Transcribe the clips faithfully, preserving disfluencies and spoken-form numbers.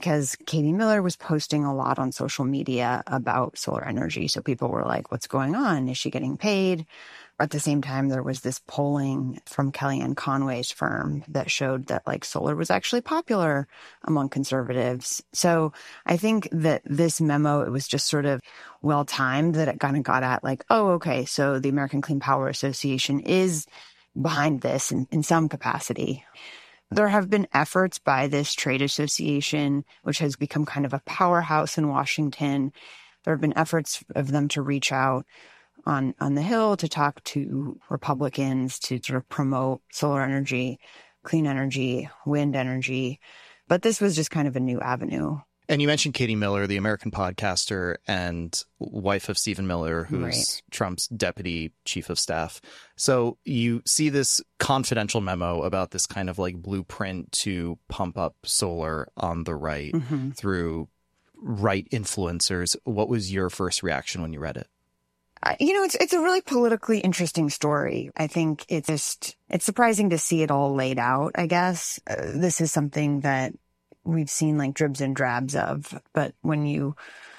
because Katie Miller was posting a lot on social media about solar energy. So people were like, what's going on? Is she getting paid? At the same time, there was this polling from Kellyanne Conway's firm that showed that like solar was actually popular among conservatives. So I think that this memo, it was just sort of well timed that it kind of got at like, oh, okay, so the American Clean Power Association is behind this in, in some capacity. There have been efforts by this trade association, which has become kind of a powerhouse in Washington. There have been efforts of them to reach out on, on the Hill to talk to Republicans to sort of promote solar energy, clean energy, wind energy. But this was just kind of a new avenue. And you mentioned Katie Miller, the American podcaster and wife of Stephen Miller, who's right. Trump's deputy chief of staff. So you see this confidential memo about this kind of like blueprint to pump up solar on the right mm-hmm. through right influencers. What was your first reaction when you read it? You know, it's it's a really politically interesting story. I think it's just, it's surprising to see it all laid out, I guess. Uh, this is something that we've seen like dribs and drabs of. But when you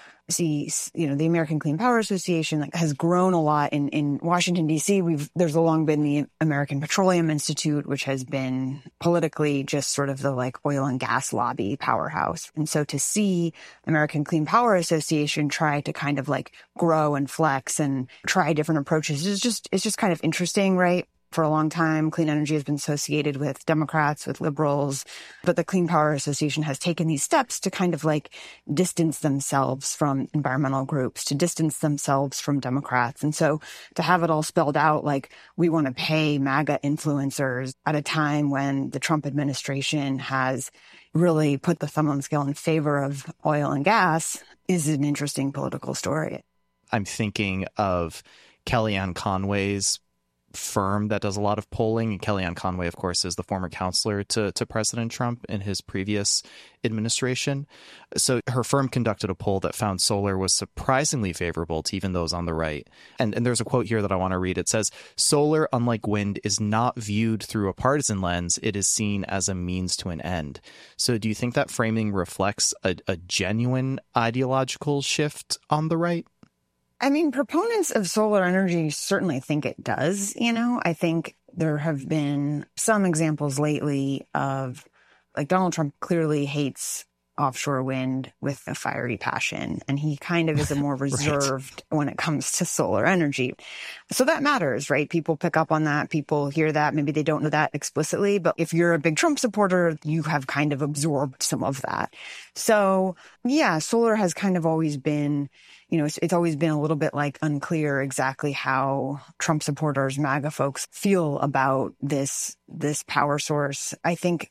see, you know, the American Clean Power Association like, has grown a lot in, in Washington, D C. We've, there's long been the American Petroleum Institute, which has been politically just sort of the like oil and gas lobby powerhouse. And so to see American Clean Power Association try to kind of like grow and flex and try different approaches is just, it's just kind of interesting, right? For a long time, clean energy has been associated with Democrats, with liberals, but the Clean Power Association has taken these steps to kind of like distance themselves from environmental groups, to distance themselves from Democrats. And so to have it all spelled out, like we want to pay MAGA influencers at a time when the Trump administration has really put the thumb on the scale in favor of oil and gas is an interesting political story. I'm thinking of Kellyanne Conway's firm that does a lot of polling. And Kellyanne Conway, of course, is the former counselor to, to President Trump in his previous administration. So her firm conducted a poll that found solar was surprisingly favorable to even those on the right. And, and there's a quote here that I want to read. It says, "Solar, unlike wind, is not viewed through a partisan lens. It is seen as a means to an end." So do you think that framing reflects a, a genuine ideological shift on the right? I mean, proponents of solar energy certainly think it does, you know. I think there have been some examples lately of, like, Donald Trump clearly hates offshore wind with a fiery passion, and he kind of is a more reserved right. when it comes to solar energy. So that matters, right? People pick up on that. People hear that. Maybe they don't know that explicitly, but if you're a big Trump supporter, you have kind of absorbed some of that. So yeah, solar has kind of always been, you know, it's, it's always been a little bit like unclear exactly how Trump supporters, MAGA folks feel about this, this power source. I think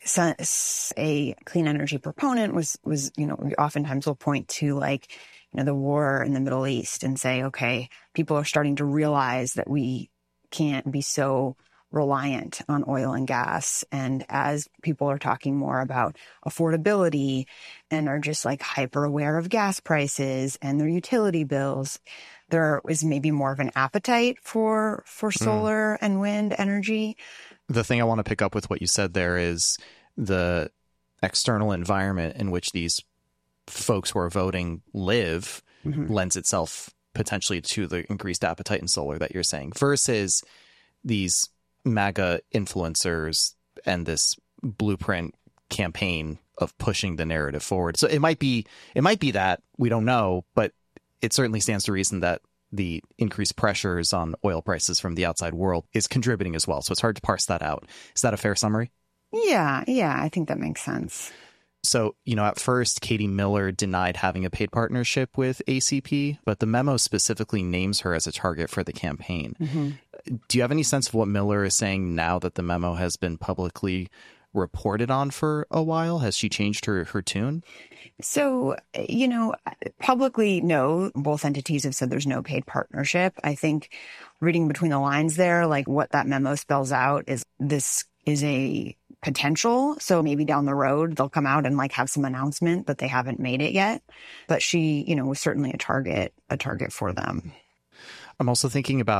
a clean energy proponent was, was, you know, oftentimes will point to like, you know, the war in the Middle East and say, okay, people are starting to realize that we can't be so reliant on oil and gas. And as people are talking more about affordability and are just like hyper aware of gas prices and their utility bills, there is maybe more of an appetite for, for solar mm. and wind energy. The thing I want to pick up with what you said there is the external environment in which these folks who are voting live mm-hmm. lends itself potentially to the increased appetite in solar that you're saying versus these MAGA influencers and this blueprint campaign of pushing the narrative forward. So it might be it might be that we don't know, but it certainly stands to reason that the increased pressures on oil prices from the outside world is contributing as well. So it's hard to parse that out. Is that a fair summary? Yeah, yeah, I think that makes sense. So, you know, at first, Katie Miller denied having a paid partnership with A C P, but the memo specifically names her as a target for the campaign. Mm-hmm. Do you have any sense of what Miller is saying now that the memo has been publicly reported on for a while? Has she changed her, her tune? So, you know, publicly, no. Both entities have said there's no paid partnership. I think reading between the lines there, like what that memo spells out is this is a potential. So maybe down the road, they'll come out and like have some announcement, but they haven't made it yet. But she, you know, was certainly a target, a target for them. I'm also thinking about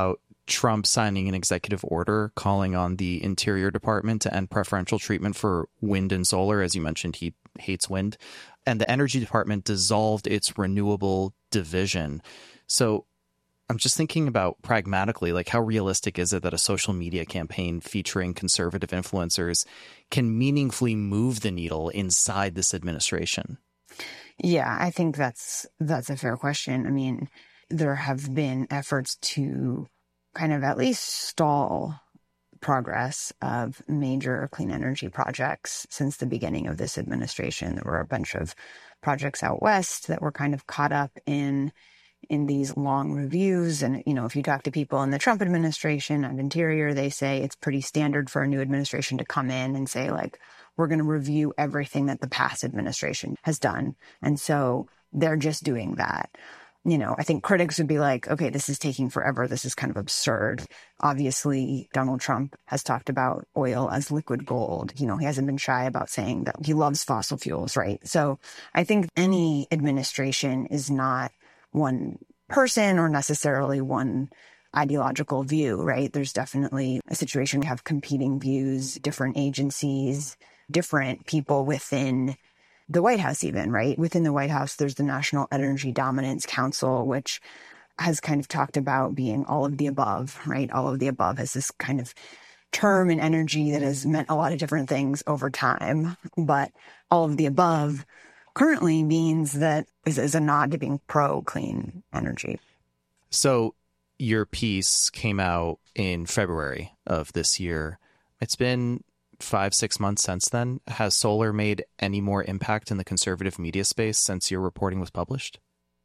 Trump signing an executive order calling on the Interior Department to end preferential treatment for wind and solar. As you mentioned, he hates wind. And the Energy Department dissolved its renewable division. So I'm just thinking about pragmatically, like how realistic is it that a social media campaign featuring conservative influencers can meaningfully move the needle inside this administration? Yeah, I think that's that's a fair question. I mean, there have been efforts to kind of at least stall progress of major clean energy projects since the beginning of this administration. There were a bunch of projects out west that were kind of caught up in in these long reviews. And, you know, if you talk to people in the Trump administration and Interior, they say it's pretty standard for a new administration to come in and say, like, we're going to review everything that the past administration has done. And so they're just doing that. You know, I think critics would be like, okay, this is taking forever. This is kind of absurd. Obviously, Donald Trump has talked about oil as liquid gold. You know, he hasn't been shy about saying that he loves fossil fuels, right? So I think any administration is not one person or necessarily one ideological view, right? There's definitely a situation. We have competing views, different agencies, different people within the White House even, right? Within the White House, there's the National Energy Dominance Council, which has kind of talked about being all of the above, right? All of the above is this kind of term in energy that has meant a lot of different things over time. But all of the above currently means that is, is a nod to being pro-clean energy. So your piece came out in February of this year. It's been five, six months since then. Has solar made any more impact in the conservative media space since your reporting was published?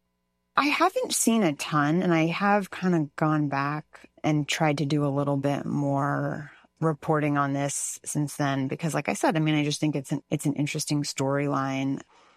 I haven't seen a ton, and I have kind of gone back and tried to do a little bit more reporting on this since then, because like I said, I mean, I just think it's an, it's an interesting storyline.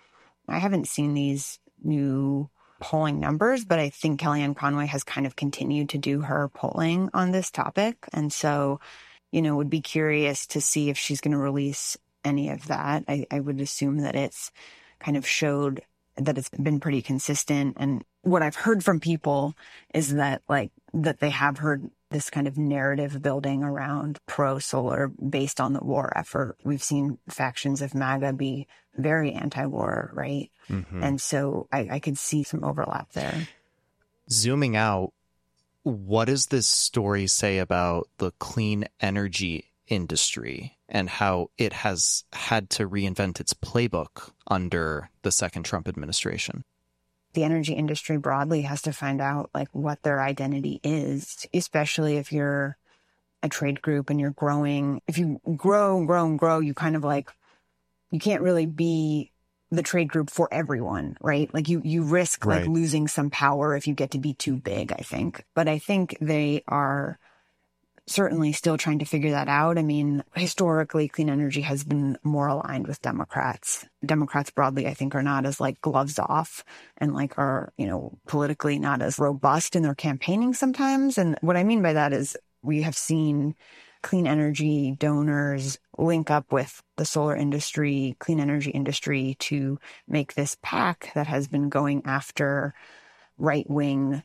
I haven't seen these new polling numbers, but I think Kellyanne Conway has kind of continued to do her polling on this topic. And so, you know, would be curious to see if she's going to release any of that. I, I would assume that it's kind of showed that it's been pretty consistent. And what I've heard from people is that, like, that they have heard this kind of narrative building around pro-solar based on the war effort. We've seen factions of MAGA be very anti-war, right? Mm-hmm. And so I, I could see some overlap there. Zooming out, what does this story say about the clean energy industry and how it has had to reinvent its playbook under the second Trump administration? The energy industry broadly has to find out, like, what their identity is, especially if you're a trade group and you're growing. If you grow and grow and grow, you kind of like, you can't really be the trade group for everyone, right? Like you, you risk like right. losing some power if you get to be too big, I think. But I think they are certainly still trying to figure that out. I mean, historically, clean energy has been more aligned with Democrats. Democrats broadly, I think, are not as like gloves off and like are, you know, politically not as robust in their campaigning sometimes. And what I mean by that is we have seen clean energy donors link up with the solar industry, clean energy industry to make this PAC that has been going after right-wing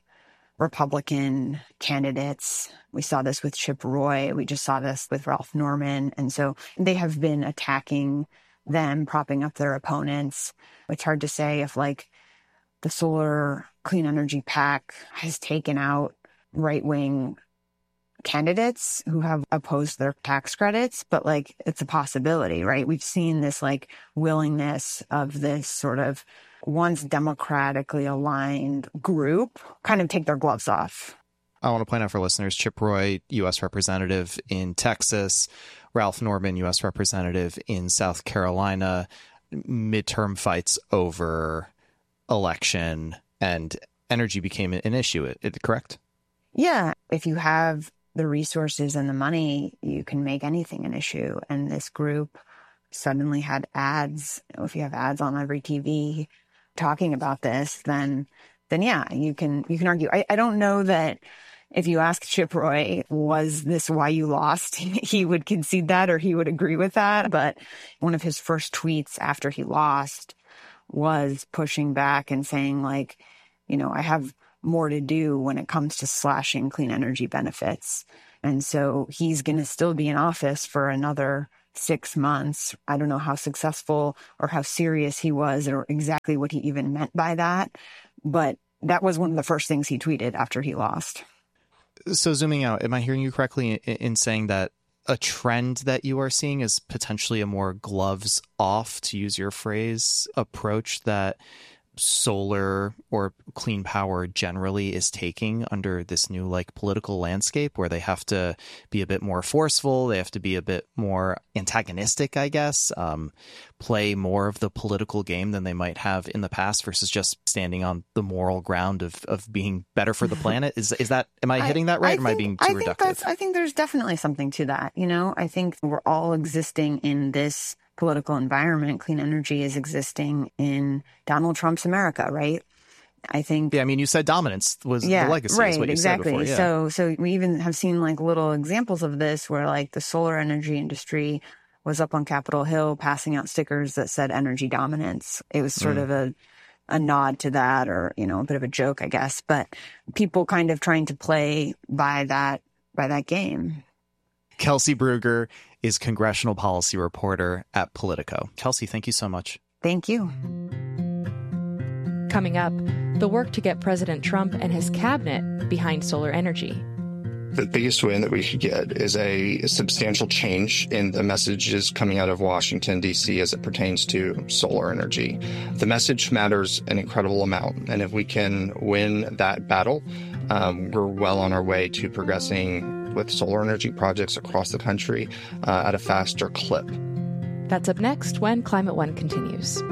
Republican candidates. We saw this with Chip Roy. We just saw this with Ralph Norman. And so they have been attacking them, propping up their opponents. It's hard to say if like the solar clean energy PAC has taken out right-wing candidates who have opposed their tax credits, but like it's a possibility, right? We've seen this like willingness of this sort of once democratically aligned group kind of take their gloves off. I want to point out for listeners, Chip Roy, U S representative in Texas, Ralph Norman, U S representative in South Carolina, midterm fights over election and energy became an issue. Is it correct? Yeah. If you have the resources and the money, you can make anything an issue. And this group suddenly had ads. If you have ads on every T V talking about this, then, then yeah, you can, you can argue. I, I don't know that if you ask Chip Roy, was this why you lost? He would concede that or he would agree with that. But one of his first tweets after he lost was pushing back and saying like, you know, I have more to do when it comes to slashing clean energy benefits. And so he's going to still be in office for another six months. I don't know how successful or how serious he was or exactly what he even meant by that. But that was one of the first things he tweeted after he lost. So zooming out, am I hearing you correctly in, in saying that a trend that you are seeing is potentially a more gloves off, to use your phrase, approach that solar or clean power generally is taking under this new like political landscape, where they have to be a bit more forceful, they have to be a bit more antagonistic, I guess, um, play more of the political game than they might have in the past versus just standing on the moral ground of, of being better for the planet? Is is that, am I hitting that right? I or am think, I being too I think reductive? That's, I think there's definitely something to that. You know, I think we're all existing in this political environment. Clean energy is existing in Donald Trump's America, right? I think. Yeah, I mean, you said dominance was yeah, the legacy. Right, is what you exactly. Said before. Yeah. So, so we even have seen like little examples of this where like the solar energy industry was up on Capitol Hill passing out stickers that said energy dominance. It was sort mm. of a a nod to that, or, you know, a bit of a joke, I guess. But people kind of trying to play by that by that game. Kelsey Brugger is congressional policy reporter at Politico. Kelsey, thank you so much. Thank you. Coming up, the work to get President Trump and his cabinet behind solar energy. The biggest win that we could get is a, a substantial change in the messages coming out of Washington, D C as it pertains to solar energy. The message matters an incredible amount. And if we can win that battle, um, we're well on our way to progressing with solar energy projects across the country uh, at a faster clip. That's up next when Climate One continues.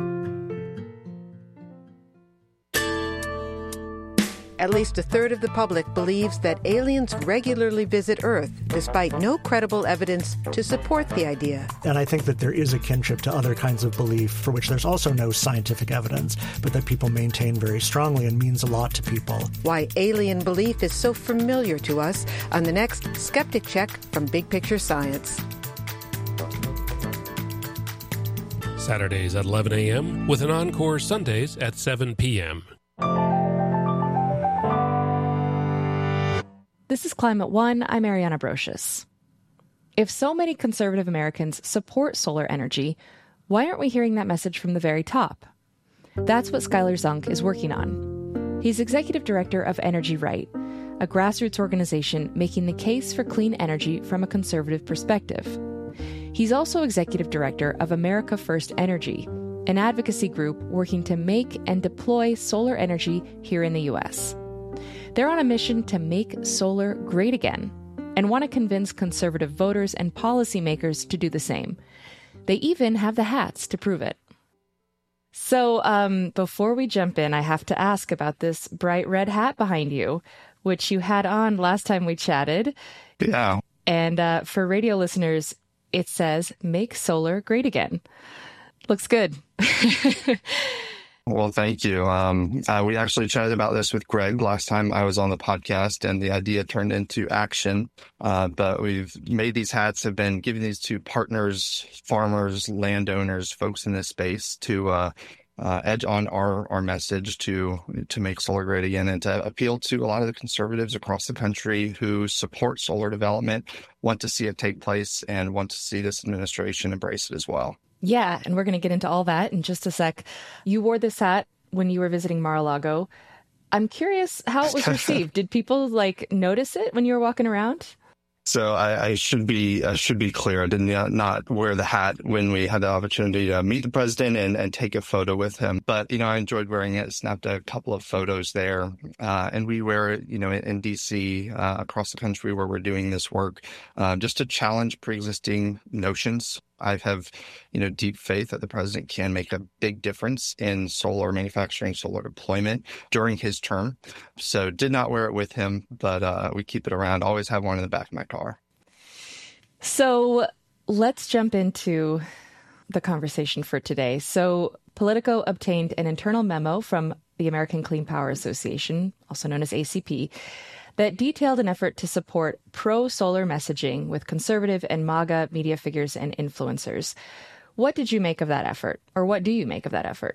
At least a third of the public believes that aliens regularly visit Earth, despite no credible evidence to support the idea. And I think that there is a kinship to other kinds of belief for which there's also no scientific evidence, but that people maintain very strongly and means a lot to people. Why alien belief is so familiar to us on the next Skeptic Check from Big Picture Science. Saturdays at eleven a.m. with an encore Sundays at seven p.m. This is Climate One. I'm Ariana Brocious. If so many conservative Americans support solar energy, why aren't we hearing that message from the very top? That's what Skylar Zunk is working on. He's executive director of Energy Right, a grassroots organization making the case for clean energy from a conservative perspective. He's also executive director of America First Energy, an advocacy group working to make and deploy solar energy here in the U S. They're on a mission to make solar great again and want to convince conservative voters and policymakers to do the same. They even have the hats to prove it. So um, before we jump in, I have to ask about this bright red hat behind you, which you had on last time we chatted. Yeah. And uh, for radio listeners, it says, "Make solar great again." Looks good. Well, thank you. Um, uh, we actually chatted about this with Greg last time I was on the podcast, and the idea turned into action. Uh, but we've made these hats, have been giving these to partners, farmers, landowners, folks in this space to uh, uh, edge on our, our message to to make solar great again, and to appeal to a lot of the conservatives across the country who support solar development, want to see it take place, and want to see this administration embrace it as well. Yeah, and we're going to get into all that in just a sec. You wore this hat when you were visiting Mar-a-Lago. I'm curious how it was received. Did people like notice it when you were walking around? So I, I should be uh, should be clear. I did not, not wear the hat when we had the opportunity to meet the president and, and take a photo with him. But, you know, I enjoyed wearing it, snapped a couple of photos there. Uh, and we wear it, you know, in, in D C, uh, across the country where we're doing this work, uh, just to challenge pre-existing notions. I have, you know, deep faith that the president can make a big difference in solar manufacturing, solar deployment during his term. So did not wear it with him, but uh, we keep it around. Always have one in the back of my car. So let's jump into the conversation for today. So Politico obtained an internal memo from the American Clean Power Association, also known as A C P, that detailed an effort to support pro-solar messaging with conservative and MAGA media figures and influencers. What did you make of that effort? Or what do you make of that effort?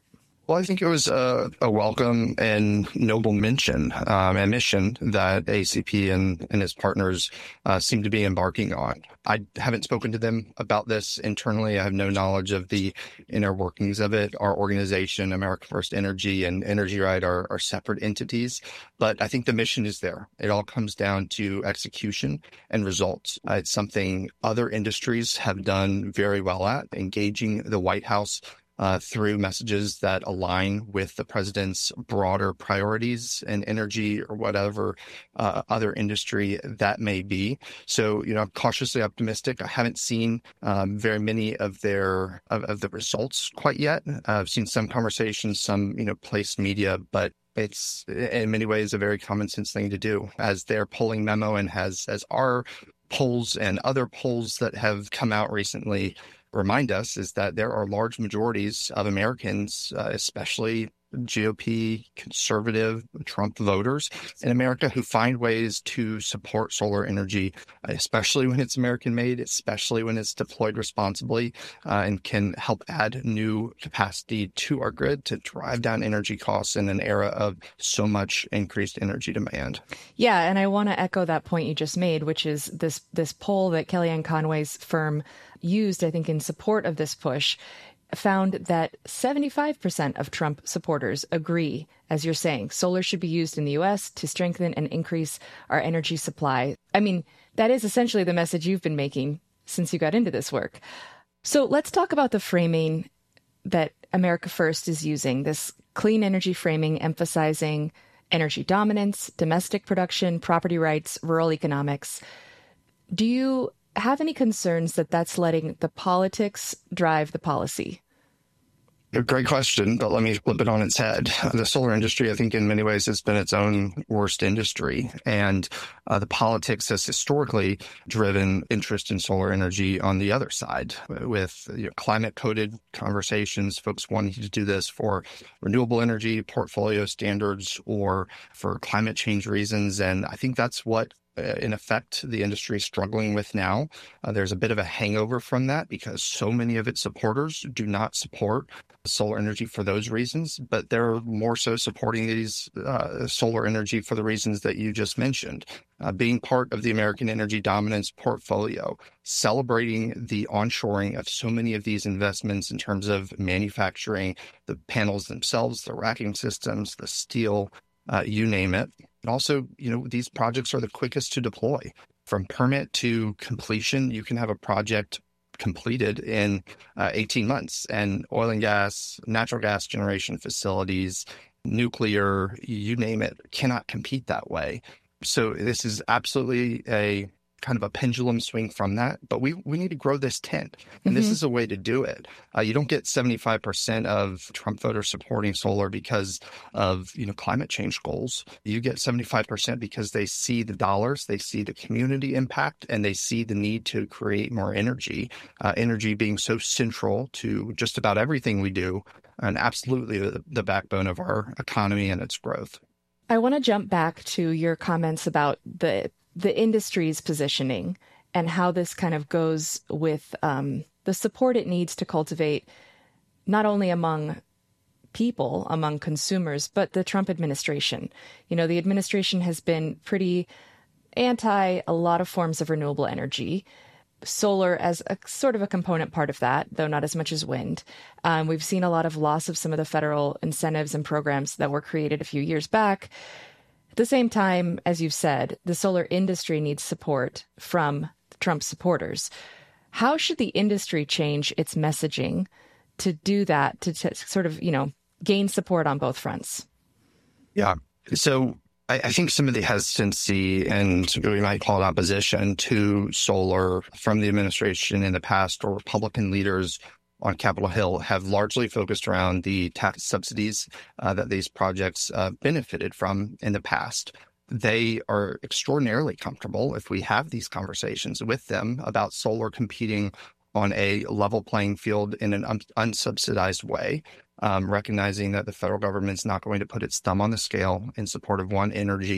Well, I think it was a, a welcome and noble mention um, and mission that A C P and, and its partners uh, seem to be embarking on. I haven't spoken to them about this internally. I have no knowledge of the inner workings of it. Our organization, America First Energy and Energy Right, are, are separate entities, but I think the mission is there. It all comes down to execution and results. Uh, it's something other industries have done very well at, engaging the White House Uh, through messages that align with the president's broader priorities in energy or whatever uh, other industry that may be. So, you know, I'm cautiously optimistic. I haven't seen um, very many of their of, of the results quite yet. Uh, I've seen some conversations, some, you know, placed media, but it's in many ways a very common sense thing to do, as their polling memo and has as our polls and other polls that have come out recently remind us, is that there are large majorities of Americans, uh, especially G O P, conservative Trump voters in America, who find ways to support solar energy, especially when it's American made, especially when it's deployed responsibly, uh, and can help add new capacity to our grid to drive down energy costs in an era of so much increased energy demand. Yeah, and I want to echo that point you just made, which is this this poll that Kellyanne Conway's firm used, I think, in support of this push, found that seventy-five percent of Trump supporters agree, as you're saying, solar should be used in the U S to strengthen and increase our energy supply. I mean, that is essentially the message you've been making since you got into this work. So let's talk about the framing that America First is using, this clean energy framing emphasizing energy dominance, domestic production, property rights, rural economics. Do you have any concerns that that's letting the politics drive the policy? A great question, but let me flip it on its head. The solar industry, I think, in many ways has been its own worst industry. And uh, the politics has historically driven interest in solar energy on the other side, with you know, climate-coded conversations, folks wanting to do this for renewable energy portfolio standards or for climate change reasons. And I think that's what in effect, the industry is struggling with now. Uh, there's a bit of a hangover from that because so many of its supporters do not support solar energy for those reasons, but they're more so supporting these uh, solar energy for the reasons that you just mentioned. Uh, being part of the American energy dominance portfolio, celebrating the onshoring of so many of these investments in terms of manufacturing, the panels themselves, the racking systems, the steel, uh, you name it. And also, you know, these projects are the quickest to deploy. From permit to completion, you can have a project completed in uh, eighteen months. And oil and gas, natural gas generation facilities, nuclear, you name it, cannot compete that way. So this is absolutely a kind of a pendulum swing from that, but we, we need to grow this tent. And mm-hmm. this is a way to do it. Uh, you don't get seventy-five percent of Trump voters supporting solar because of, you know, climate change goals. You get seventy-five percent because they see the dollars, they see the community impact, and they see the need to create more energy, uh, energy being so central to just about everything we do, and absolutely the, the backbone of our economy and its growth. I want to jump back to your comments about the the industry's positioning and how this kind of goes with um, the support it needs to cultivate not only among people, among consumers, but the Trump administration. You know, the administration has been pretty anti a lot of forms of renewable energy, solar as a sort of a component part of that, though not as much as wind. Um, we've seen a lot of loss of some of the federal incentives and programs that were created a few years back. At the same time, as you've said, the solar industry needs support from Trump supporters. How should the industry change its messaging to do that, to, to sort of, you know, gain support on both fronts? Yeah. So I, I think some of the hesitancy and we might call it opposition to solar from the administration in the past, or Republican leaders on Capitol Hill, have largely focused around the tax subsidies uh, that these projects uh, benefited from in the past. They are extraordinarily comfortable if we have these conversations with them about solar competing on a level playing field in an un- unsubsidized way, um, recognizing that the federal government's not going to put its thumb on the scale in support of one energy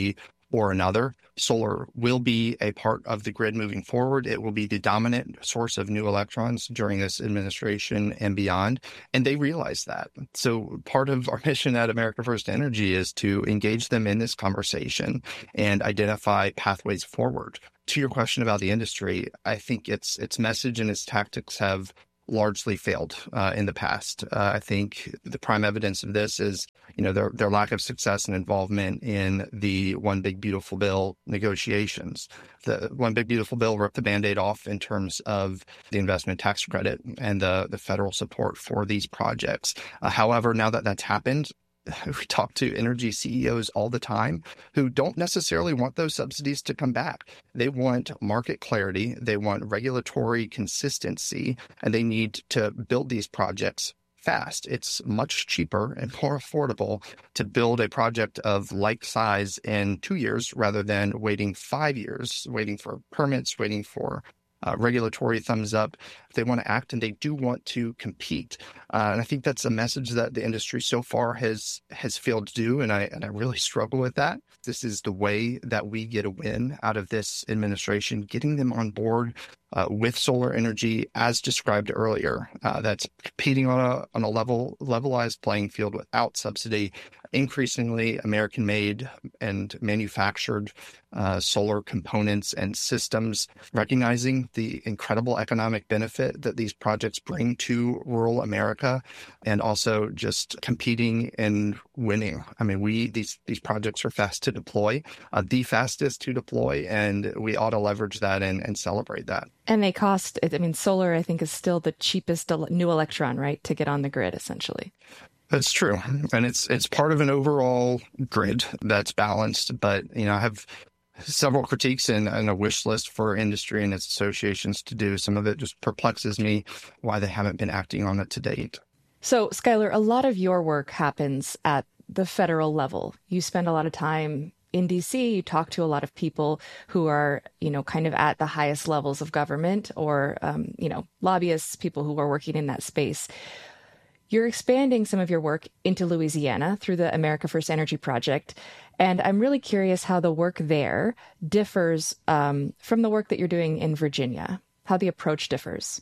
or another. Solar will be a part of the grid moving forward. It will be the dominant source of new electrons during this administration and beyond. And they realize that. So part of our mission at America First Energy is to engage them in this conversation and identify pathways forward. To your question about the industry, I think its its message and its tactics have largely failed uh, in the past. Uh, I think the prime evidence of this is, you know, their their lack of success and involvement in the One Big Beautiful Bill negotiations. The One Big Beautiful Bill ripped the Band-Aid off in terms of the investment tax credit and the, the federal support for these projects. Uh, however, now that that's happened, we talk to energy C E Os all the time who don't necessarily want those subsidies to come back. They want market clarity, they want regulatory consistency, and they need to build these projects fast. It's much cheaper and more affordable to build a project of like size in two years rather than waiting five years, waiting for permits, waiting for Uh, regulatory thumbs up. They want to act and they do want to compete. Uh, and I think that's a message that the industry so far has has failed to do. And I and I really struggle with that. This is the way that we get a win out of this administration, getting them on board uh, with solar energy as described earlier. Uh, that's competing on a on a level levelized playing field without subsidy. Increasingly American-made and manufactured uh, solar components and systems, recognizing the incredible economic benefit that these projects bring to rural America, and also just competing and winning. I mean, we these these projects are fast to deploy, uh, the fastest to deploy, and we ought to leverage that and, and celebrate that. And they cost, I mean, solar, I think, is still the cheapest new electron, right, to get on the grid, essentially. That's true. And it's it's part of an overall grid that's balanced. But, you know, I have several critiques and, and a wish list for industry and its associations to do. Some of it just perplexes me why they haven't been acting on it to date. So, Skylar, a lot of your work happens at the federal level. You spend a lot of time in D C, you talk to a lot of people who are, you know, kind of at the highest levels of government or, um, you know, lobbyists, people who are working in that space. You're expanding some of your work into Louisiana through the America First Energy Project. And I'm really curious how the work there differs um, from the work that you're doing in Virginia, how the approach differs.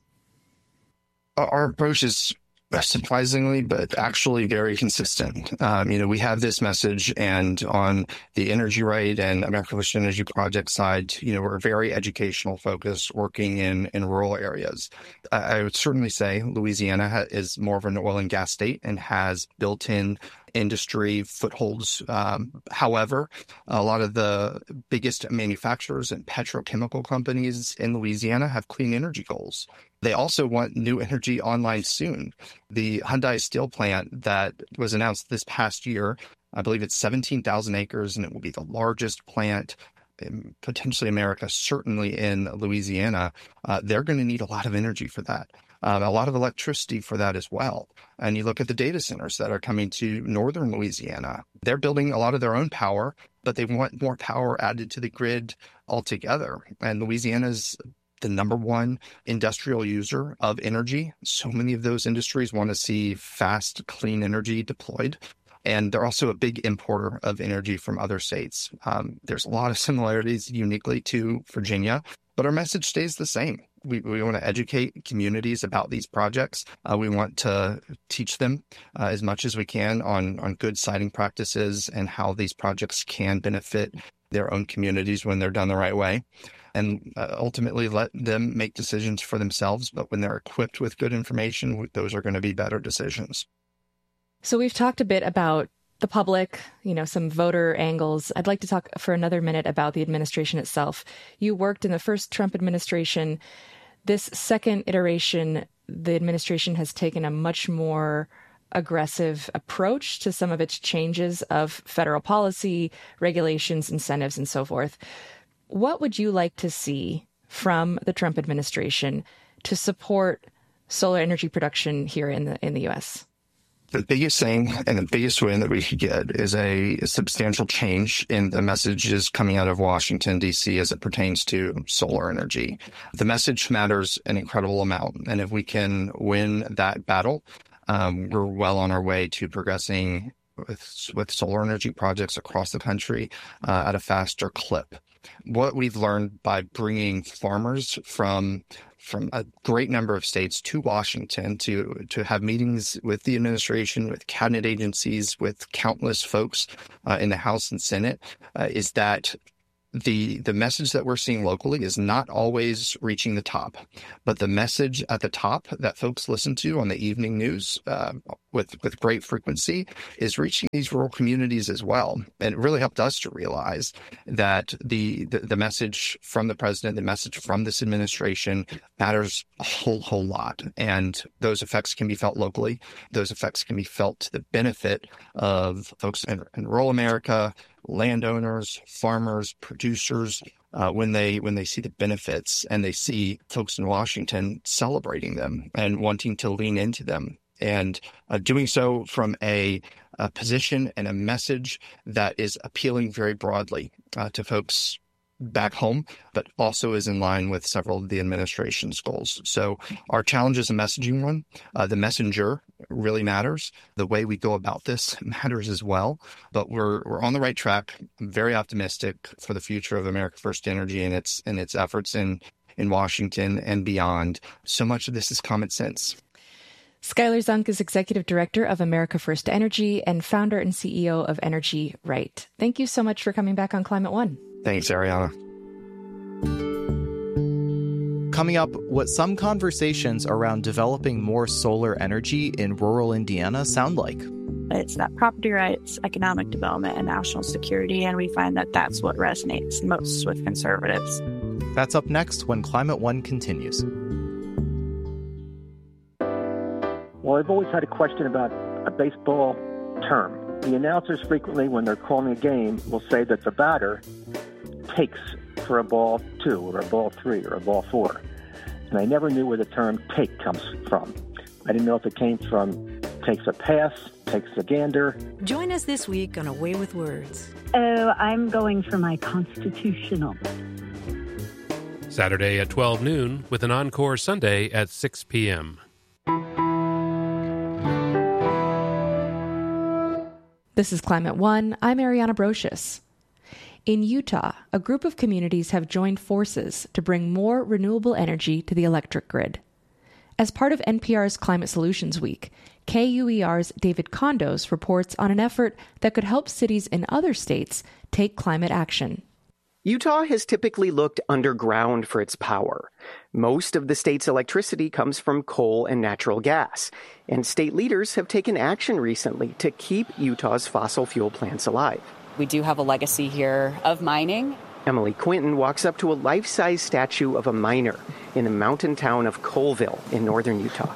Our approach is surprisingly, but actually very consistent. Um, you know, we have this message, and on the Energy Right and America First Energy Project side, you know, we're very educational focused, working in, in rural areas. I, I would certainly say Louisiana ha- is more of an oil and gas state and has built-in industry footholds. Um, however, a lot of the biggest manufacturers and petrochemical companies in Louisiana have clean energy goals. They also want new energy online soon. The Hyundai steel plant that was announced this past year, I believe it's seventeen thousand acres, and it will be the largest plant in potentially America, certainly in Louisiana. Uh, they're going to need a lot of energy for that. Um, a lot of electricity for that as well. And you look at the data centers that are coming to northern Louisiana. They're building a lot of their own power, but they want more power added to the grid altogether. And Louisiana's the number one industrial user of energy. So many of those industries want to see fast, clean energy deployed. And they're also a big importer of energy from other states. Um, there's a lot of similarities uniquely to Virginia, but our message stays the same. We, we want to educate communities about these projects. Uh, we want to teach them uh, as much as we can on, on good siting practices and how these projects can benefit their own communities when they're done the right way. And uh, ultimately let them make decisions for themselves. But when they're equipped with good information, those are going to be better decisions. So we've talked a bit about the public, you know, some voter angles. I'd like to talk for another minute about the administration itself. You worked in the first Trump administration. This second iteration, the administration has taken a much more aggressive approach to some of its changes of federal policy, regulations, incentives, and so forth. What would you like to see from the Trump administration to support solar energy production here in the in the U S? The biggest thing and the biggest win that we could get is a, a substantial change in the messages coming out of Washington, D C as it pertains to solar energy. The message matters an incredible amount. And if we can win that battle, um, we're well on our way to progressing with, with solar energy projects across the country uh, at a faster clip. What we've learned by bringing farmers from from a great number of states to Washington to to have meetings with the administration, with cabinet agencies, with countless folks uh, in the House and Senate, uh, is that the the message that we're seeing locally is not always reaching the top, but the message at the top that folks listen to on the evening news uh, with with great frequency is reaching these rural communities as well. And it really helped us to realize that the the, the message from the president, the message from this administration matters a whole whole lot, and those effects can be felt locally. Those effects can be felt to the benefit of folks in, in rural America, landowners, farmers, producers, uh, when they when they see the benefits and they see folks in Washington celebrating them and wanting to lean into them, and uh, doing so from a, a position and a message that is appealing very broadly uh, to folks back home, but also is in line with several of the administration's goals. So our challenge is a messaging one. Uh, the messenger really matters. The way we go about this matters as well. But we're we're on the right track. I'm very optimistic for the future of America First Energy and its and its efforts in in Washington and beyond. So much of this is common sense. Skylar Zunk is Executive Director of America First Energy and founder and C E O of Energy Right. Thank you so much for coming back on Climate One. Thanks, Ariana. Coming up, what some conversations around developing more solar energy in rural Indiana sound like. It's that property rights, economic development, and national security, and we find that that's what resonates most with conservatives. That's up next when Climate One continues. Well, I've always had a question about a baseball term. The announcers frequently, when they're calling a game, will say that the batter takes for a ball two or a ball three or a ball four. And I never knew where the term take comes from. I didn't know if it came from takes a pass, takes a gander. Join us this week on Away with Words. Oh, I'm going for my constitutional. Saturday at twelve noon with an encore Sunday at six p.m. This is Climate One. I'm Ariana Brocious. In Utah, a group of communities have joined forces to bring more renewable energy to the electric grid. As part of N P R's Climate Solutions Week, K U E R's David Condos reports on an effort that could help cities in other states take climate action. Utah has typically looked underground for its power. Most of the state's electricity comes from coal and natural gas, and state leaders have taken action recently to keep Utah's fossil fuel plants alive. We do have a legacy here of mining. Emily Quinton walks up to a life-size statue of a miner in the mountain town of Colville in northern Utah.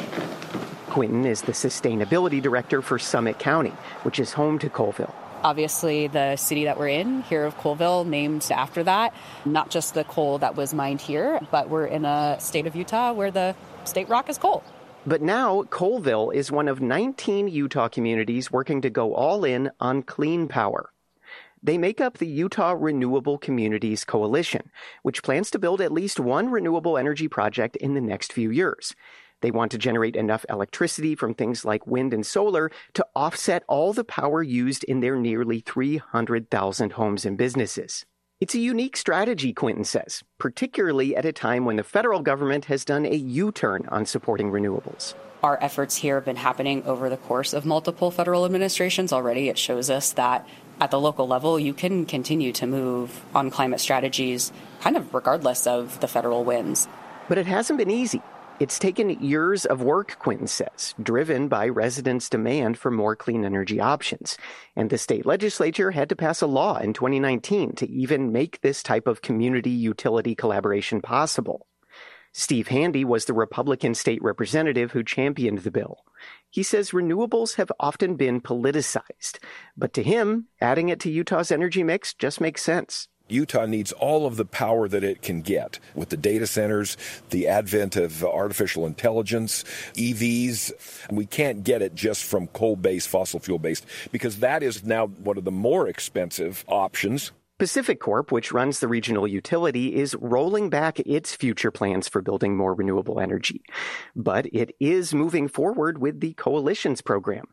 Quinton is the sustainability director for Summit County, which is home to Colville. Obviously, the city that we're in, here of Colville, named after that. Not just the coal that was mined here, but we're in a state of Utah where the state rock is coal. But now, Colville is one of nineteen Utah communities working to go all in on clean power. They make up the Utah Renewable Communities Coalition, which plans to build at least one renewable energy project in the next few years. They want to generate enough electricity from things like wind and solar to offset all the power used in their nearly three hundred thousand homes and businesses. It's a unique strategy, Quinton says, particularly at a time when the federal government has done a U-turn on supporting renewables. Our efforts here have been happening over the course of multiple federal administrations already. It shows us that at the local level, you can continue to move on climate strategies kind of regardless of the federal wins. But it hasn't been easy. It's taken years of work, Quinton says, driven by residents' demand for more clean energy options. And the state legislature had to pass a law in twenty nineteen to even make this type of community utility collaboration possible. Steve Handy was the Republican state representative who championed the bill. He says renewables have often been politicized, but to him, adding it to Utah's energy mix just makes sense. Utah needs all of the power that it can get with the data centers, the advent of artificial intelligence, E Vs. We can't get it just from coal-based, fossil fuel-based, because that is now one of the more expensive options. Pacific Corp, which runs the regional utility, is rolling back its future plans for building more renewable energy. But it is moving forward with the Coalition's program.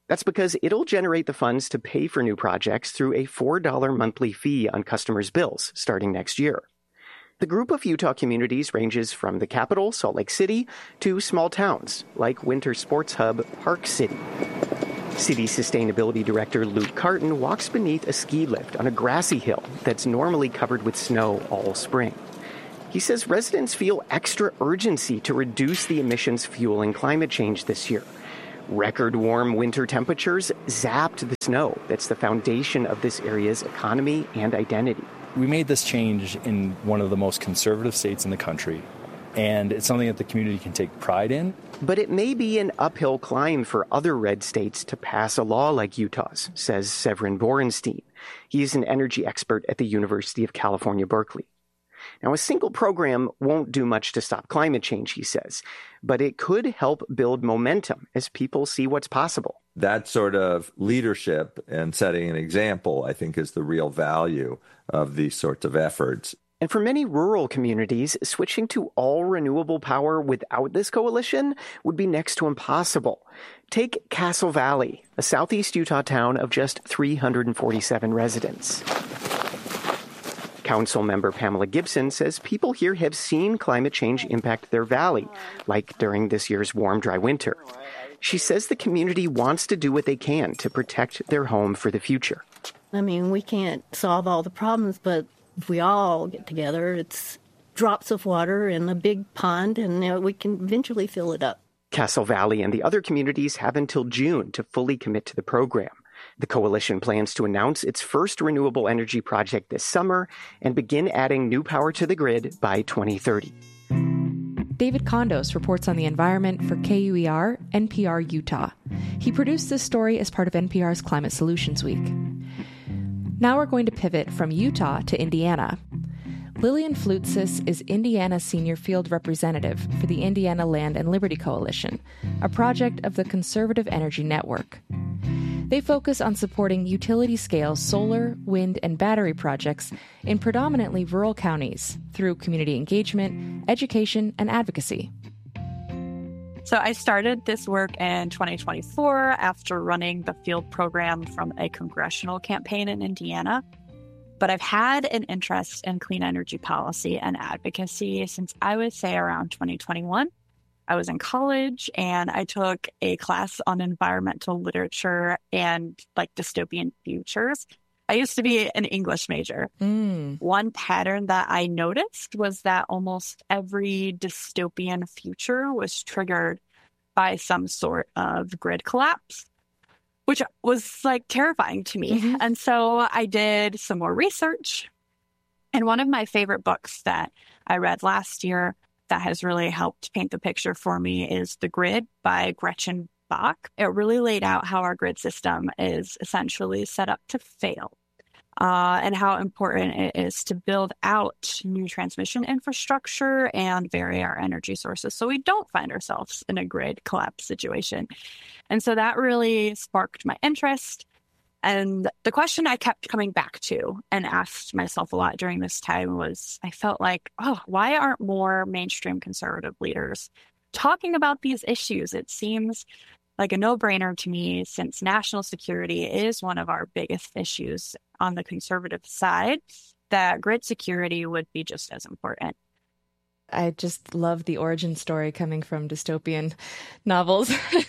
That's because it'll generate the funds to pay for new projects through a four dollars monthly fee on customers' bills starting next year. The group of Utah communities ranges from the capital, Salt Lake City, to small towns like winter sports hub Park City. City Sustainability Director Luke Carton walks beneath a ski lift on a grassy hill that's normally covered with snow all spring. He says residents feel extra urgency to reduce the emissions fueling climate change this year. Record warm winter temperatures zapped the snow that's the foundation of this area's economy and identity. We made this change in one of the most conservative states in the country, and it's something that the community can take pride in. But it may be an uphill climb for other red states to pass a law like Utah's, says Severin Borenstein. He's an energy expert at the University of California, Berkeley. Now, a single program won't do much to stop climate change, he says, but it could help build momentum as people see what's possible. That sort of leadership and setting an example, I think, is the real value of these sorts of efforts. And for many rural communities, switching to all renewable power without this coalition would be next to impossible. Take Castle Valley, a southeast Utah town of just three hundred forty-seven residents. Council member Pamela Gibson says people here have seen climate change impact their valley, like during this year's warm, dry winter. She says the community wants to do what they can to protect their home for the future. I mean, we can't solve all the problems, but if we all get together, it's drops of water in a big pond, and you know, we can eventually fill it up. Castle Valley and the other communities have until June to fully commit to the program. The coalition plans to announce its first renewable energy project this summer and begin adding new power to the grid by twenty thirty. David Kondos reports on the environment for K U E R, N P R Utah. He produced this story as part of N P R's Climate Solutions Week. Now we're going to pivot from Utah to Indiana. Lillian Flutsis is Indiana's senior field representative for the Indiana Land and Liberty Coalition, a project of the Conservative Energy Network. They focus on supporting utility-scale solar, wind, and battery projects in predominantly rural counties through community engagement, education, and advocacy. So I started this work in twenty twenty-four after running the field program from a congressional campaign in Indiana. But I've had an interest in clean energy policy and advocacy since I would say around twenty twenty-one. I was in college and I took a class on environmental literature and like dystopian futures. I used to be an English major. Mm. One pattern that I noticed was that almost every dystopian future was triggered by some sort of grid collapse, which was like terrifying to me. Mm-hmm. And so I did some more research. And one of my favorite books that I read last year that has really helped paint the picture for me is The Grid by Gretchen Bach. It really laid out how our grid system is essentially set up to fail uh, and how important it is to build out new transmission infrastructure and vary our energy sources so we don't find ourselves in a grid collapse situation. And so that really sparked my interest. And the question I kept coming back to and asked myself a lot during this time was, I felt like, oh, why aren't more mainstream conservative leaders talking about these issues? It seems like a no-brainer to me since national security is one of our biggest issues on the conservative side, that grid security would be just as important. I just love the origin story coming from dystopian novels.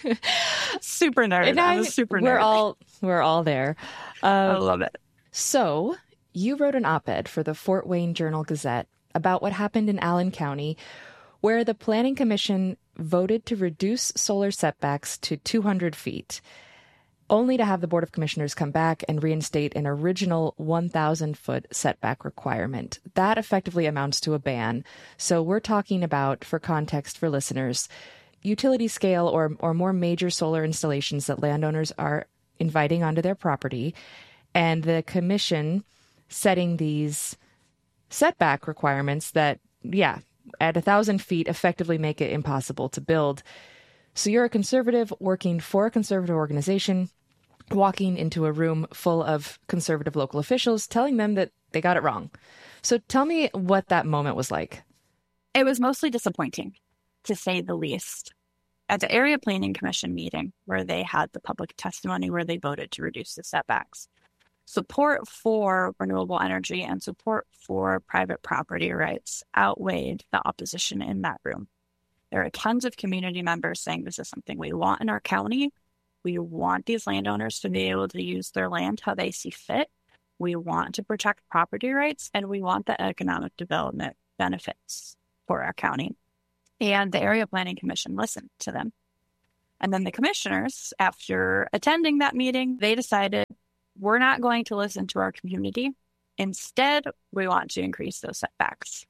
Super nerd. And I'm I, a super nerd. We're all we're all there. Uh, I love it. So you wrote an op-ed for the Fort Wayne Journal-Gazette about what happened in Allen County, where the Planning Commission voted to reduce solar setbacks to two hundred feet, only to have the Board of Commissioners come back and reinstate an original one thousand foot setback requirement. That effectively amounts to a ban. So we're talking about, for context for listeners, utility scale or, or more major solar installations that landowners are inviting onto their property, and the commission setting these setback requirements that, yeah, at one thousand feet effectively make it impossible to build. So you're a conservative working for a conservative organization, walking into a room full of conservative local officials, telling them that they got it wrong. So tell me what that moment was like. It was mostly disappointing, to say the least. at the Area Planning Commission meeting where they had the public testimony where they voted to reduce the setbacks, support for renewable energy and support for private property rights outweighed the opposition in that room. There are tons of community members saying this is something we want in our county. We want these landowners to be able to use their land how they see fit. We want to protect property rights, and we want the economic development benefits for our county. And the Area Planning Commission listened to them. And then the commissioners, after attending that meeting, they decided, we're not going to listen to our community. Instead, we want to increase those setbacks.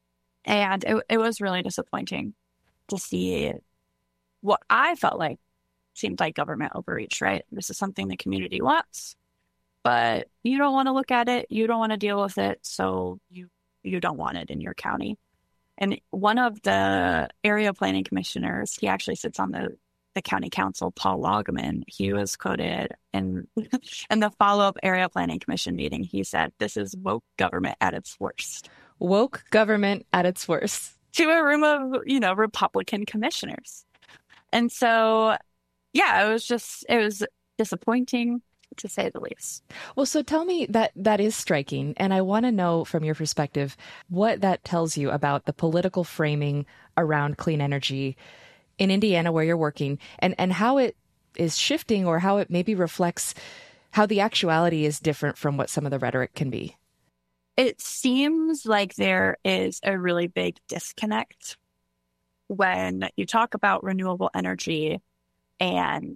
And it, it was really disappointing to see what I felt like seemed like government overreach, right? This is something the community wants, but you don't want to look at it. You don't want to deal with it. So you, you don't want it in your county. And one of the area planning commissioners, he actually sits on the, the county council, Paul Loggeman. He was quoted in, in the follow-up area planning commission meeting. He said, this is woke government at its worst. Woke government at its worst. To a room of, you know, Republican commissioners. And so, yeah, it was just, it was disappointing, to say the least. Well, so tell me, that that is striking. And I want to know from your perspective what that tells you about the political framing around clean energy in Indiana where you're working, and, and how it is shifting, or how it maybe reflects how the actuality is different from what some of the rhetoric can be. It seems like there is a really big disconnect when you talk about renewable energy and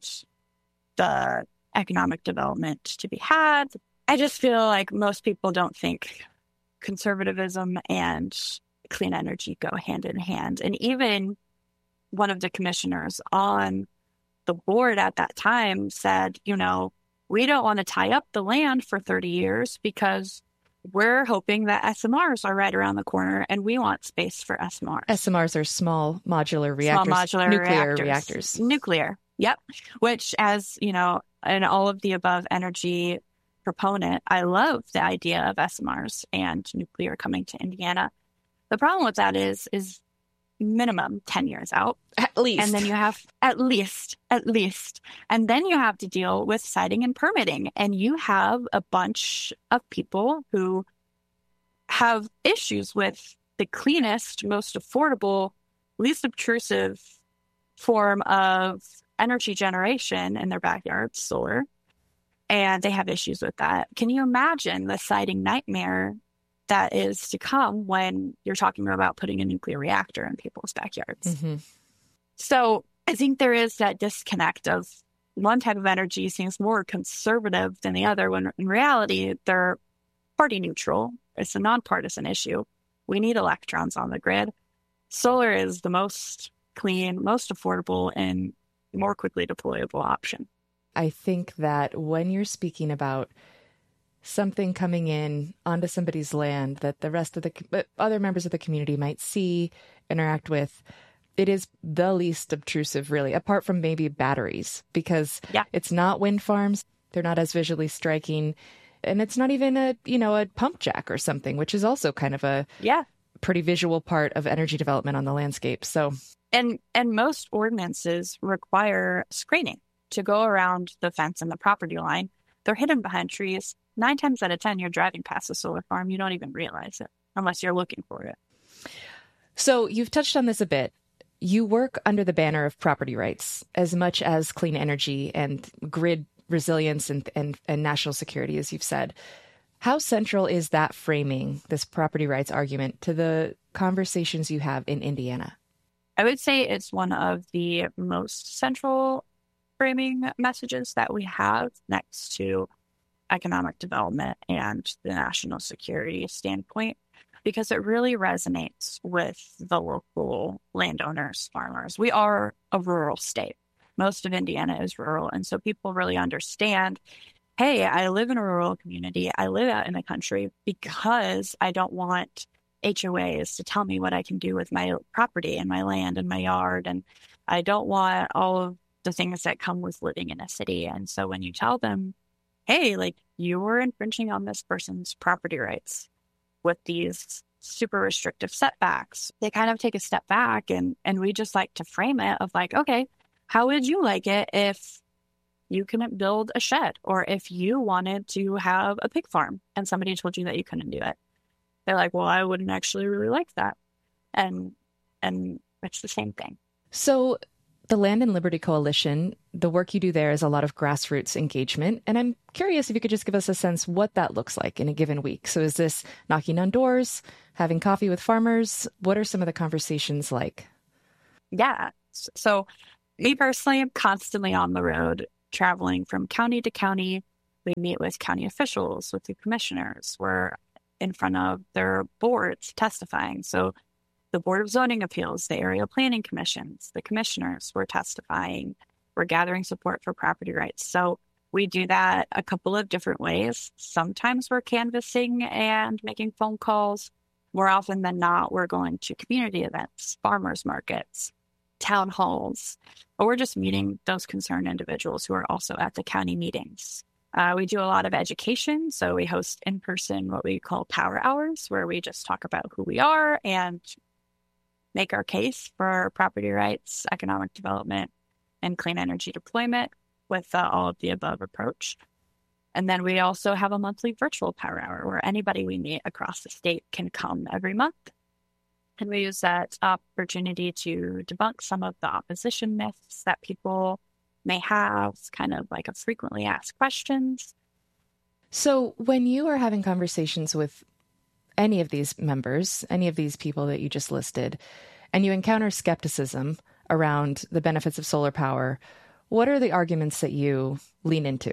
the economic development to be had. I just feel like most people don't think conservatism and clean energy go hand in hand. And even one of the commissioners on the board at that time said, you know, we don't want to tie up the land for thirty years because we're hoping that S M Rs are right around the corner, and we want space for S M Rs. S M Rs are small modular reactors. Small modular nuclear reactors. reactors. Nuclear, yep. Which, as you know, and all of the above energy proponent, I love the idea of S M Rs and nuclear coming to Indiana. The problem with that is, is minimum ten years out. At least. And then you have, at least, at least. And then you have to deal with siting and permitting. And you have a bunch of people who have issues with the cleanest, most affordable, least obtrusive form of energy generation in their backyard, solar. And they have issues with that. Can you imagine the siting nightmare that is to come when you're talking about putting a nuclear reactor in people's backyards? Mm-hmm. So I think there is that disconnect of one type of energy seems more conservative than the other, when in reality, they're party neutral. It's a nonpartisan issue. We need electrons on the grid. Solar is the most clean, most affordable, and more quickly deployable option. I think that when you're speaking about something coming in onto somebody's land that the rest of the other members of the community might see, interact with, it is the least obtrusive, really, apart from maybe batteries, because yeah. It's not wind farms. They're not as visually striking. And it's not even a, you know, a pump jack or something, which is also kind of a yeah. pretty visual part of energy development on the landscape. So, and and most ordinances require screening to go around the fence and the property line. They're hidden behind trees. Nine times out of ten, you're driving past a solar farm. You don't even realize it unless you're looking for it. So you've touched on this a bit. You work under the banner of property rights as much as clean energy and grid resilience and, and, and national security, as you've said. How central is that framing, this property rights argument, to the conversations you have in Indiana? I would say it's one of the most central framing messages that we have next to economic development and the national security standpoint, because it really resonates with the local landowners, farmers. We are a rural state. Most of Indiana is rural. And so people really understand, hey, I live in a rural community. I live out in the country because I don't want H O As to tell me what I can do with my property and my land and my yard. And I don't want all of the things that come with living in a city. And so when you tell them, hey, like, you were infringing on this person's property rights with these super restrictive setbacks, they kind of take a step back, and, and we just like to frame it of like, okay, how would you like it if you couldn't build a shed, or if you wanted to have a pig farm and somebody told you that you couldn't do it? They're like, well, I wouldn't actually really like that. And, and it's the same thing. So the Land and Liberty Coalition, the work you do there is a lot of grassroots engagement. And I'm curious if you could just give us a sense what that looks like in a given week. So is this knocking on doors, having coffee with farmers? What are some of the conversations like? Yeah. So me personally, I'm constantly on the road, traveling from county to county. We meet with county officials, with the commissioners. We're in front of their boards testifying. So the Board of Zoning Appeals, the area planning commissions, the commissioners were testifying. We're gathering support for property rights. So we do that a couple of different ways. Sometimes we're canvassing and making phone calls. More often than not, we're going to community events, farmers markets, town halls, or we're just meeting those concerned individuals who are also at the county meetings. Uh, we do a lot of education. So we host in person what we call power hours, where we just talk about who we are and make our case for property rights, economic development, and clean energy deployment with uh, all of the above approach. And then we also have a monthly virtual power hour where anybody we meet across the state can come every month. And we use that opportunity to debunk some of the opposition myths that people may have, kind of like a frequently asked questions. So when you are having conversations with any of these members, any of these people that you just listed, and you encounter skepticism around the benefits of solar power, what are the arguments that you lean into?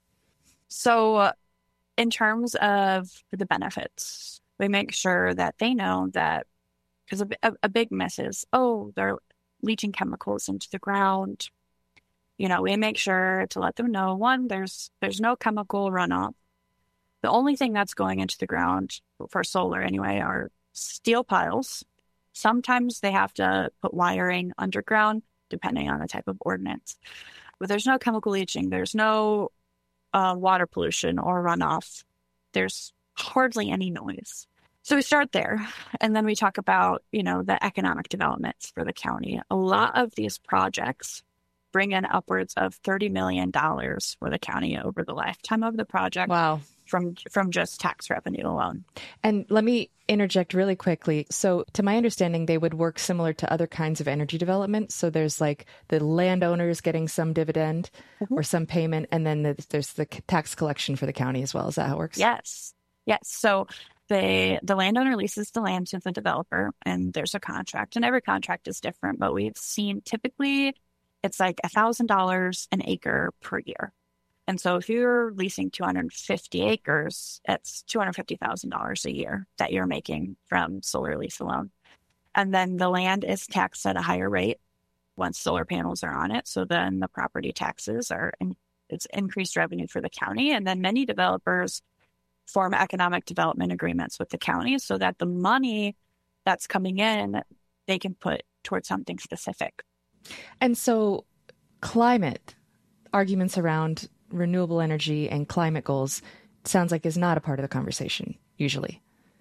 So uh, in terms of the benefits, we make sure that they know that, because a, a, a big myth is, oh, they're leaching chemicals into the ground. You know, we make sure to let them know, one, there's there's no chemical runoff. The only thing that's going into the ground, for solar anyway, are steel piles. Sometimes they have to put wiring underground, depending on the type of ordinance. But there's no chemical leaching. There's no uh, water pollution or runoff. There's hardly any noise. So we start there, and then we talk about, you know, the economic developments for the county. A lot of these projects bring in upwards of thirty million dollars for the county over the lifetime of the project. Wow. From from just tax revenue alone. And let me interject really quickly. So to my understanding, they would work similar to other kinds of energy development. So there's like the landowners getting some dividend mm-hmm. or some payment, and then the, there's the tax collection for the county as well. Is that how it works? Yes. Yes. So the the landowner leases the land to the developer, and there's a contract, and every contract is different. But we've seen typically it's like one thousand dollars an acre per year. And so if you're leasing two hundred fifty acres, it's two hundred fifty thousand dollars a year that you're making from solar lease alone. And then the land is taxed at a higher rate once solar panels are on it. So then the property taxes are, in, it's increased revenue for the county. And then many developers form economic development agreements with the county so that the money that's coming in, they can put towards something specific. And so climate arguments around renewable energy and climate goals sounds like is not a part of the conversation, usually.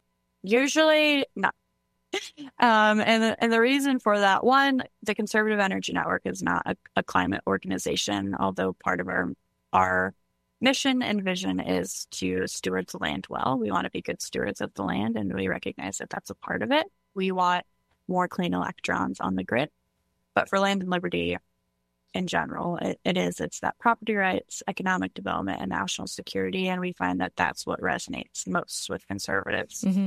Usually not. Um, and, the, and the reason for that, one, the Conservative Energy Network is not a, a climate organization, although part of our our mission and vision is to steward the land well. We want to be good stewards of the land, and we recognize that that's a part of it. We want more clean electrons on the grid. But for Land and Liberty, in general, it, it is. It's that property rights, economic development, and national security. And we find that that's what resonates most with conservatives. Mm-hmm.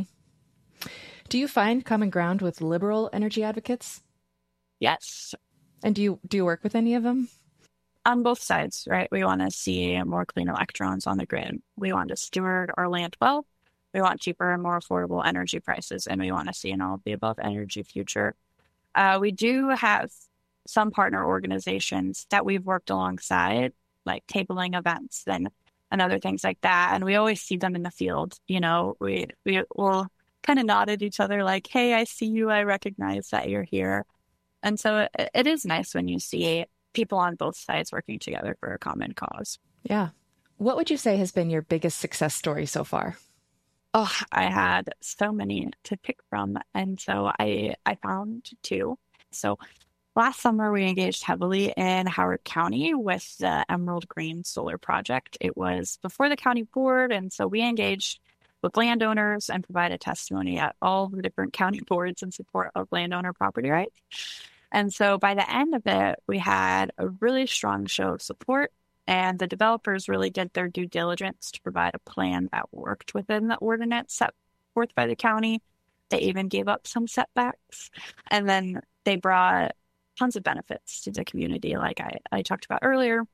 Do you find common ground with liberal energy advocates? Yes. And do you do you work with any of them? On both sides, right? We want to see more clean electrons on the grid. We want to steward our land well. We want cheaper and more affordable energy prices. And we want to see an all of the above energy future. Uh, we do have some partner organizations that we've worked alongside, like tabling events and, and other things like that. And we always see them in the field. You know, we, we will kind of nod at each other like, hey, I see you. I recognize that you're here. And so it, it is nice when you see people on both sides working together for a common cause. Yeah. What would you say has been your biggest success story so far? Oh, I had so many to pick from. And so I, I found two. So last summer, we engaged heavily in Howard County with the Emerald Green Solar Project. It was before the county board. And so we engaged with landowners and provided testimony at all the different county boards in support of landowner property rights. And so by the end of it, we had a really strong show of support. And the developers really did their due diligence to provide a plan that worked within the ordinance set forth by the county. They even gave up some setbacks. And then they brought tons of benefits to the community, like I, I talked about earlier.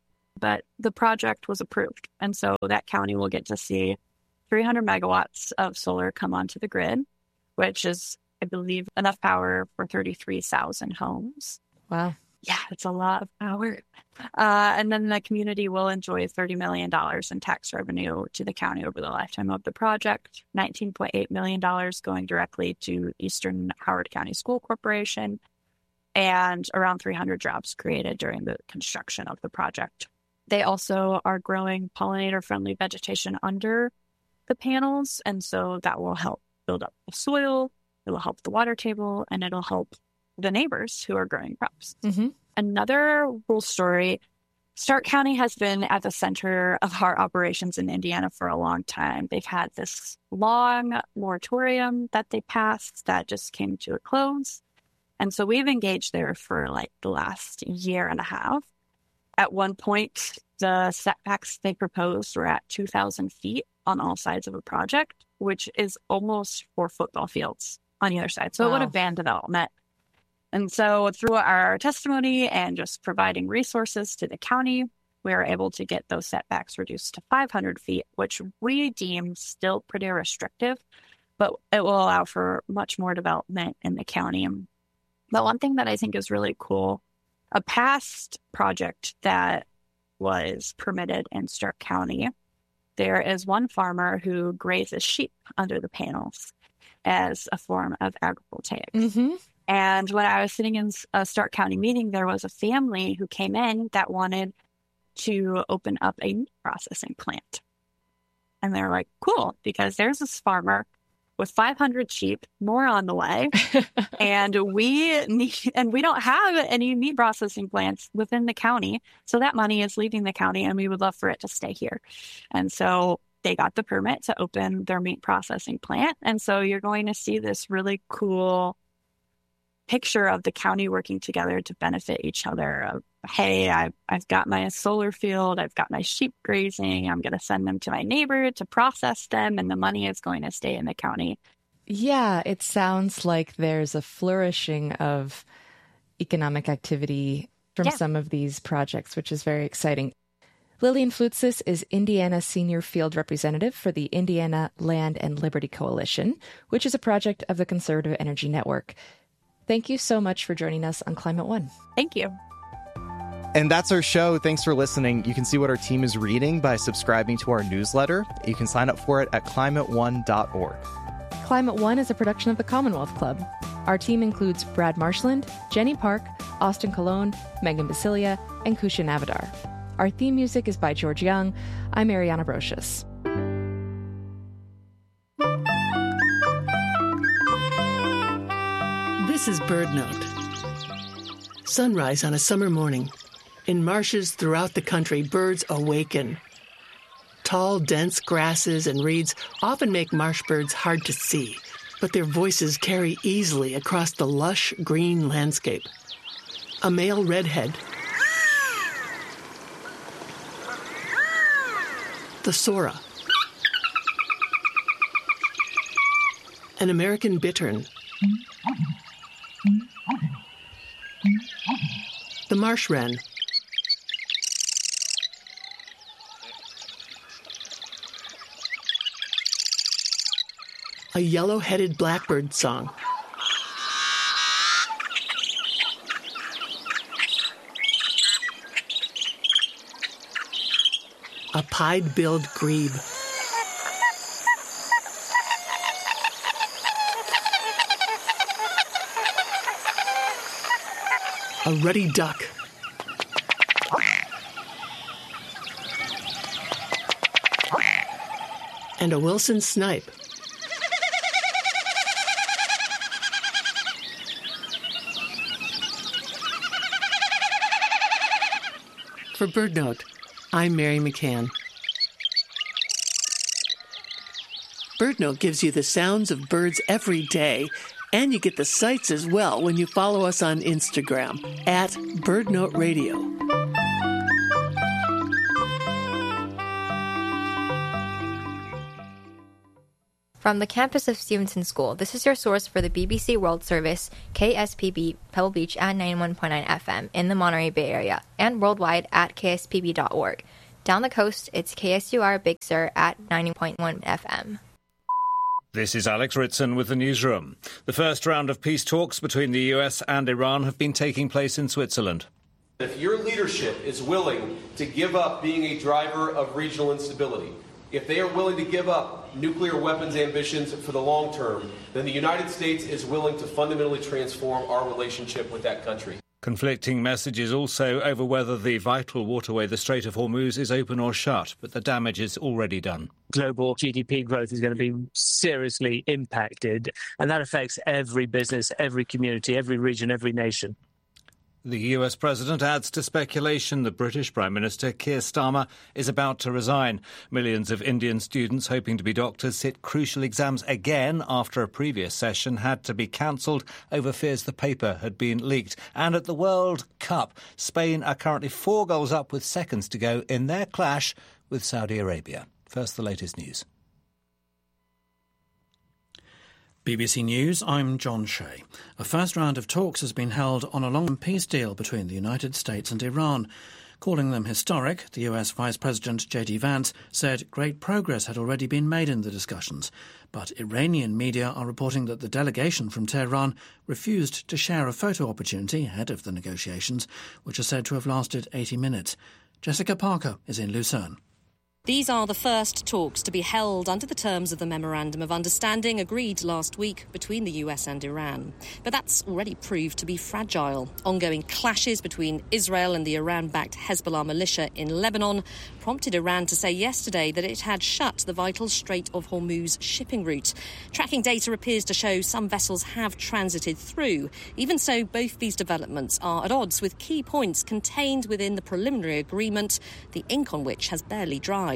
But the project was approved. And so that county will get to see three hundred megawatts of solar come onto the grid, which is, I believe, enough power for thirty-three thousand homes. Wow. Yeah, it's a lot of power. Uh, and then the community will enjoy thirty million dollars in tax revenue to the county over the lifetime of the project, nineteen point eight million dollars going directly to Eastern Howard County School Corporation, and around three hundred jobs created during the construction of the project. They also are growing pollinator-friendly vegetation under the panels, and so that will help build up the soil, it will help the water table, and it'll help the neighbors who are growing crops. Mm-hmm. Another rural story, Stark County has been at the center of our operations in Indiana for a long time. They've had this long moratorium that they passed that just came to a close. And so we've engaged there for like the last year and a half. At one point, the setbacks they proposed were at two thousand feet on all sides of a project, which is almost four football fields on either side. So wow. It would have banned development. And so through our testimony and just providing resources to the county, we were able to get those setbacks reduced to five hundred feet, which we deem still pretty restrictive, but it will allow for much more development in the county. But one thing that I think is really cool, a past project that was permitted in Stark County, there is one farmer who grazes sheep under the panels as a form of agrivoltaics. Mm-hmm. And when I was sitting in a Stark County meeting, there was a family who came in that wanted to open up a meat processing plant. And they were like, cool, because there's this farmer with five hundred sheep, more on the way. and we need, and we don't have any meat processing plants within the county. So that money is leaving the county and we would love for it to stay here. And so they got the permit to open their meat processing plant. And so you're going to see this really cool picture of the county working together to benefit each other. Of, hey, I've, I've got my solar field, I've got my sheep grazing, I'm going to send them to my neighbor to process them, and the money is going to stay in the county. Yeah, it sounds like there's a flourishing of economic activity from yeah. some of these projects, which is very exciting. Lillian Floutsis is Indiana Senior Field Representative for the Indiana Land and Liberty Coalition, which is a project of the Conservative Energy Network. Thank you so much for joining us on Climate One. Thank you. And that's our show. Thanks for listening. You can see what our team is reading by subscribing to our newsletter. You can sign up for it at climate one dot org. Climate One is a production of the Commonwealth Club. Our team includes Brad Marshland, Jenny Park, Austin Colon, Megan Basilia, and Kusha Navadar. Our theme music is by George Young. I'm Ariana Brocious. This is Bird Note. Sunrise on a summer morning. In marshes throughout the country, birds awaken. Tall, dense grasses and reeds often make marsh birds hard to see, but their voices carry easily across the lush green landscape. A male redhead, the Sora, an American bittern, the marsh wren, a yellow-headed blackbird song, a pied-billed grebe, a ruddy duck, and a Wilson snipe. For BirdNote, I'm Mary McCann. BirdNote gives you the sounds of birds every day, and you get the sights as well when you follow us on Instagram at BirdNote Radio. From the campus of Stevenson School, this is your source for the B B C World Service, K S P B, Pebble Beach at ninety-one point nine F M in the Monterey Bay Area, and worldwide at k s p b dot org. Down the coast, it's K S U R Big Sur at ninety point one F M. This is Alex Ritson with the newsroom. The first round of peace talks between the U S and Iran have been taking place in Switzerland. If your leadership is willing to give up being a driver of regional instability, if they are willing to give up nuclear weapons ambitions for the long term, then the United States is willing to fundamentally transform our relationship with that country. Conflicting messages also over whether the vital waterway, the Strait of Hormuz, is open or shut, but the damage is already done. Global G D P growth is going to be seriously impacted, and that affects every business, every community, every region, every nation. The U S president adds to speculation the British Prime Minister Keir Starmer is about to resign. Millions of Indian students hoping to be doctors sit crucial exams again after a previous session had to be cancelled over fears the paper had been leaked. And at the World Cup, Spain are currently four goals up with seconds to go in their clash with Saudi Arabia. First, the latest news. B B C News, I'm John Shea. A first round of talks has been held on a long peace deal between the United States and Iran. Calling them historic, the U S Vice President J D Vance said great progress had already been made in the discussions. But Iranian media are reporting that the delegation from Tehran refused to share a photo opportunity ahead of the negotiations, which are said to have lasted eighty minutes. Jessica Parker is in Lucerne. These are the first talks to be held under the terms of the Memorandum of Understanding agreed last week between the U S and Iran. But that's already proved to be fragile. Ongoing clashes between Israel and the Iran-backed Hezbollah militia in Lebanon prompted Iran to say yesterday that it had shut the vital Strait of Hormuz shipping route. Tracking data appears to show some vessels have transited through. Even so, both these developments are at odds with key points contained within the preliminary agreement, the ink on which has barely dried.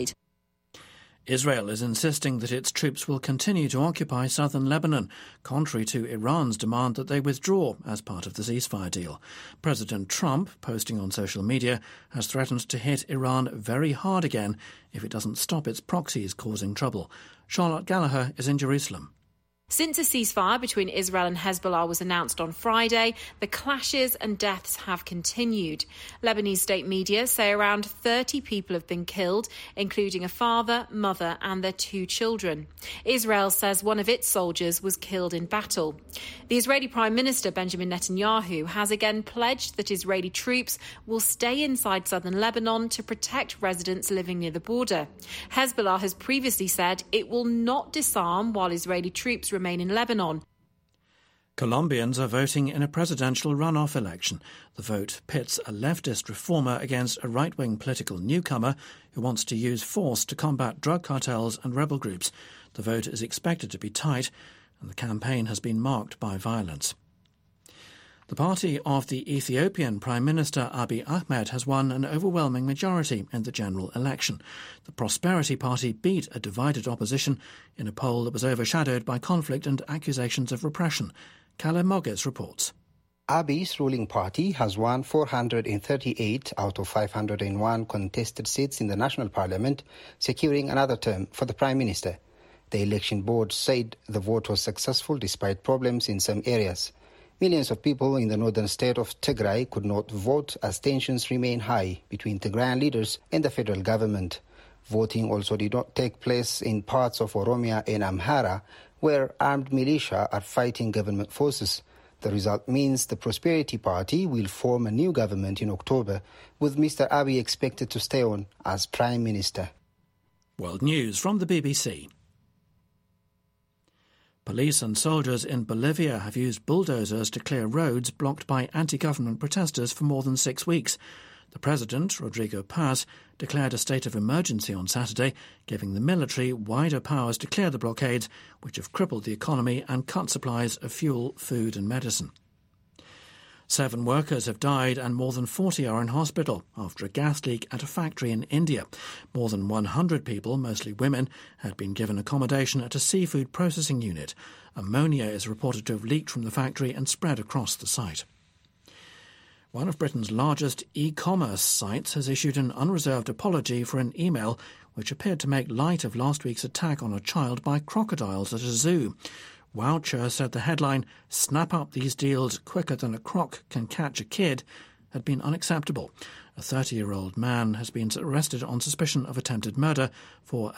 Israel is insisting that its troops will continue to occupy southern Lebanon, contrary to Iran's demand that they withdraw as part of the ceasefire deal. President Trump, posting on social media, has threatened to hit Iran very hard again if it doesn't stop its proxies causing trouble. Charlotte Gallagher is in Jerusalem. Since a ceasefire between Israel and Hezbollah was announced on Friday, the clashes and deaths have continued. Lebanese state media say around thirty people have been killed, including a father, mother and their two children. Israel says one of its soldiers was killed in battle. The Israeli Prime Minister Benjamin Netanyahu has again pledged that Israeli troops will stay inside southern Lebanon to protect residents living near the border. Hezbollah has previously said it will not disarm while Israeli troops remain in Lebanon. Colombians are voting in a presidential runoff election. The vote pits a leftist reformer against a right-wing political newcomer who wants to use force to combat drug cartels and rebel groups. The vote is expected to be tight, and the campaign has been marked by violence. The party of the Ethiopian Prime Minister Abiy Ahmed has won an overwhelming majority in the general election. The Prosperity Party beat a divided opposition in a poll that was overshadowed by conflict and accusations of repression. Caleb Mogges reports. Abiy's ruling party has won four hundred thirty-eight out of five hundred one contested seats in the national parliament, securing another term for the Prime Minister. The election board said the vote was successful despite problems in some areas. Millions of people in the northern state of Tigray could not vote as tensions remain high between Tigrayan leaders and the federal government. Voting also did not take place in parts of Oromia and Amhara, where armed militia are fighting government forces. The result means the Prosperity Party will form a new government in October, with Mister Abiy expected to stay on as Prime Minister. World News from the B B C. Police and soldiers in Bolivia have used bulldozers to clear roads blocked by anti-government protesters for more than six weeks. The president, Rodrigo Paz, declared a state of emergency on Saturday, giving the military wider powers to clear the blockades, which have crippled the economy and cut supplies of fuel, food and medicine. Seven workers have died and more than forty are in hospital after a gas leak at a factory in India. More than one hundred people, mostly women, had been given accommodation at a seafood processing unit. Ammonia is reported to have leaked from the factory and spread across the site. One of Britain's largest e-commerce sites has issued an unreserved apology for an email which appeared to make light of last week's attack on a child by crocodiles at a zoo. Wowcher said the headline, "Snap up these deals quicker than a croc can catch a kid," had been unacceptable. A thirty-year-old man has been arrested on suspicion of attempted murder for